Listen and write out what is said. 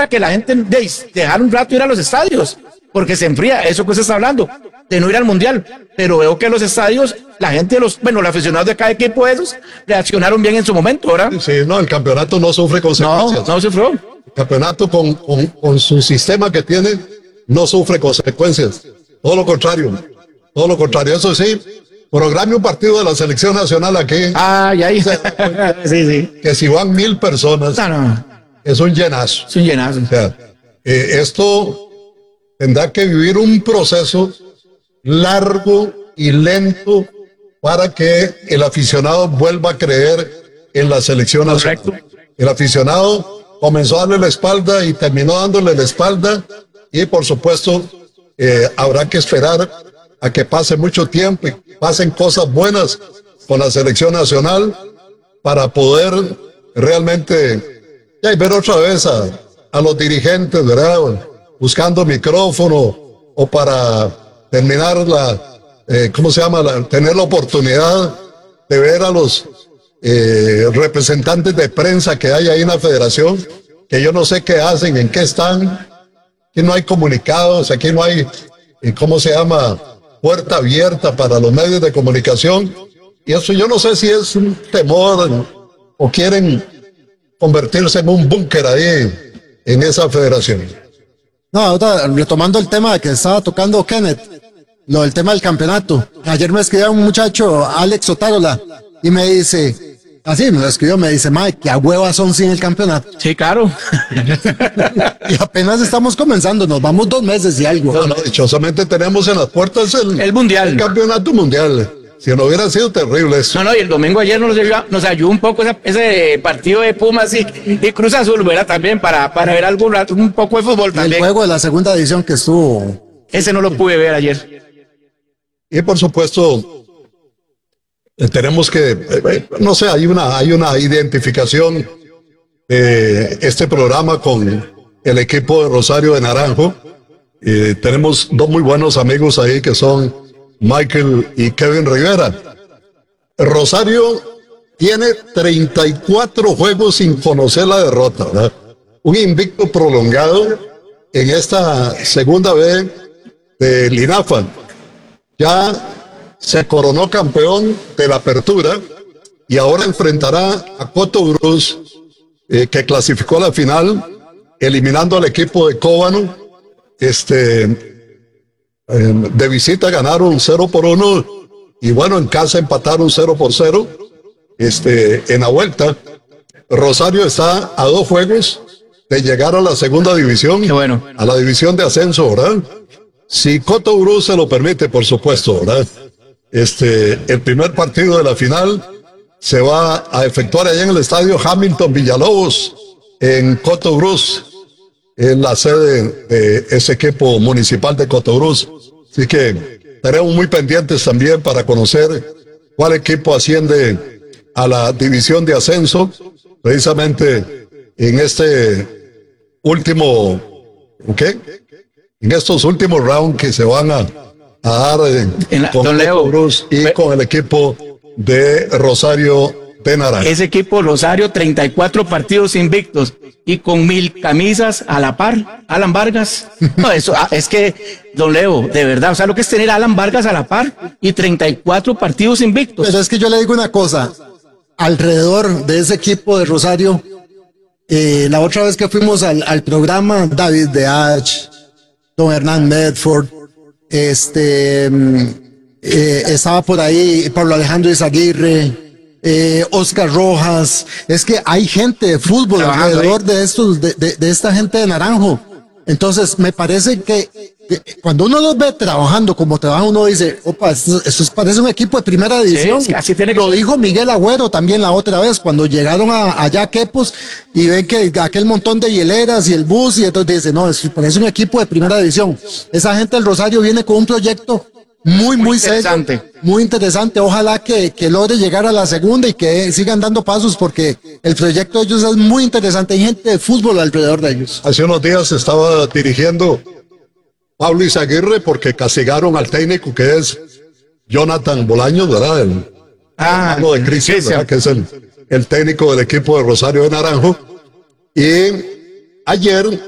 para que la gente dejara un rato ir a los estadios, porque se enfría, eso que usted está hablando, de no ir al mundial. Pero veo que los estadios, la gente, los aficionados de cada equipo de esos, reaccionaron bien en su momento, ¿verdad? Sí, no, el campeonato no sufre consecuencias. No sufrió. El campeonato con su sistema que tiene, no sufre consecuencias. Todo lo contrario. Eso sí, programe un partido de la selección nacional aquí. Ahí. Sí. Que si van 1,000 personas, es un llenazo. Es un llenazo. O sea, esto tendrá que vivir un proceso largo y lento para que el aficionado vuelva a creer en la selección nacional. Correcto. El aficionado comenzó a darle la espalda y terminó dándole la espalda, y por supuesto habrá que esperar a que pase mucho tiempo y pasen cosas buenas con la selección nacional para poder realmente ver otra vez a los dirigentes, ¿verdad? Buscando micrófono, o para terminar tener la oportunidad de ver a los representantes de prensa que hay ahí en la federación, que yo no sé qué hacen, en qué están. Aquí no hay comunicados, aquí no hay, puerta abierta para los medios de comunicación. Y eso yo no sé si es un temor o quieren convertirse en un búnker ahí en esa federación. No, ahora, retomando el tema que estaba tocando Kenneth, lo del tema del campeonato. Ayer me escribió un muchacho, Alex Otárola, y me dice, así me lo escribió, me dice, Mike, qué a huevas son sin el campeonato. Sí, claro. Y apenas estamos comenzando, nos vamos 2 meses y algo. No, dichosamente tenemos en las puertas el mundial. El campeonato mundial. Si no hubiera sido terrible eso. No, y el domingo ayer nos ayudó un poco ese partido de Pumas y Cruz Azul, ¿verdad? También para ver un poco de fútbol también. El juego de la segunda división que estuvo. Ese no lo pude ver ayer. Y por supuesto, tenemos que, no sé, hay una identificación de este programa con el equipo de Rosario de Naranjo. Tenemos 2 muy buenos amigos ahí que son Michael y Kevin Rivera. Rosario tiene 34 juegos sin conocer la derrota, ¿verdad? Un invicto prolongado en esta segunda vez de Linafa. Ya se coronó campeón de la apertura y ahora enfrentará a Coto Brus, que clasificó a la final, eliminando al equipo de Cóbano. De visita ganaron 0-1 y bueno, en casa empataron 0-0. En la vuelta, Rosario está a 2 juegos de llegar a la segunda división. Qué bueno. A la división de ascenso, ¿verdad? Si Coto Brus se lo permite, por supuesto, ¿verdad? El primer partido de la final se va a efectuar allá en el estadio Hamilton Villalobos, en Coto Brus, en la sede de ese equipo municipal de Coto Brus. Así que estaremos muy pendientes también para conocer cuál equipo asciende a la división de ascenso, precisamente en en estos últimos rounds que se van a dar con Coto Brus y con el equipo de Rosario de Naranjo. Ese equipo Rosario, 34 partidos invictos y con 1,000 camisas a la par. Alan Vargas. No, eso es que, don Leo, de verdad, o sea, lo que es tener a Alan Vargas a la par y 34 partidos invictos. Pero es que yo le digo una cosa, alrededor de ese equipo de Rosario, la otra vez que fuimos al programa, David Deach, don Hernán Medford, estaba por ahí Pablo Alejandro Izaguirre, Oscar Rojas. Es que hay gente de fútbol alrededor de esta gente de Naranjo. Entonces me parece que cuando uno los ve trabajando como trabaja, uno dice, opa, esto parece un equipo de primera división. Sí, así tiene que Lo dijo Miguel Agüero también la otra vez, cuando llegaron allá a Quepos y ven que aquel montón de hieleras y el bus, y entonces dice, no, parece un equipo de primera división. Esa gente del Rosario viene con un proyecto muy serio, muy interesante. Ojalá que logre llegar a la segunda y que sigan dando pasos, porque el proyecto de ellos es muy interesante. Hay gente de fútbol alrededor de ellos. Hace unos días estaba dirigiendo Pablo Izaguirre porque castigaron al técnico que es Jonathan Bolaños, ¿verdad? El hermano de Cristian, ¿verdad? Que es el técnico del equipo de Rosario de Naranjo. Y ayer